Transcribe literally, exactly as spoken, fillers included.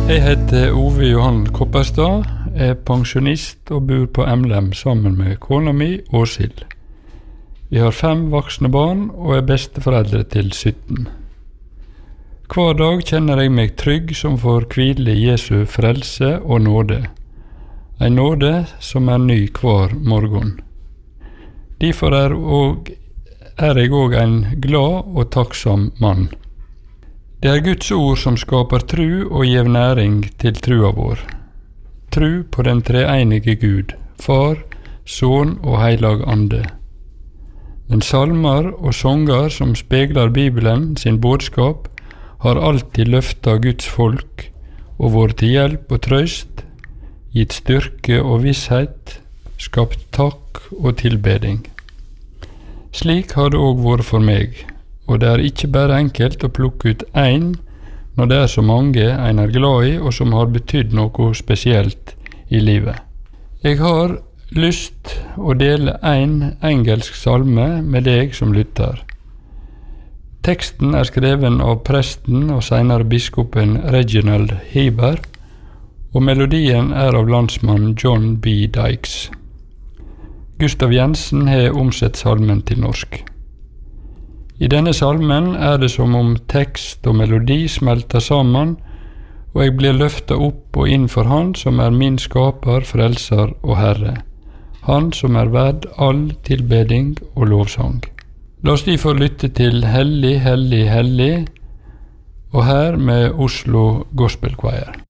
Jeg heter Ove Johan Kopperstad, er pensjonist og bor på Emlem sammen med kona mi, Åshild. Vi har fem voksne barn og er besteforeldre til sytten. Hver dag kjenner jeg meg trygg som får hvile i Jesu frelse og nåde. En nåde som er ny hver morgen. Derfor er, og, er jeg òg en glad og takksom mann. Det er Guds ord som skaper tru og gjev næring til trua vår. Tru på den treenige Gud, Far, Son og Heilag Ande. Men salmer og sanger som spegler Bibelen sin budskap, har alltid løfta Guds folk og vært til hjelp og trøst, gitt styrke og visshet, skapt takk og tilbeding. Slik har det òg vært for meg, og det er ikke bare enkelt å plukke ut én når det er så mange en er glad i og som har betydd noe spesielt i livet. Jeg har lyst å dele en engelsk salme med deg som lytter. Teksten er skreven av presten og senere biskopen Reginald Heber, og melodien er av landsmann John B. Dykes. Gustav Jensen har omsett salmen til norsk. I denne salmen er det som om tekst og melodi smelter sammen, og jeg blir løftet opp og inn for Han som er min skaper, frelser og Herre. Han som er verd all tilbeding og lovsang. La oss derfor lytte til Hellig, hellig, hellig, og her med Oslo Gospel Choir.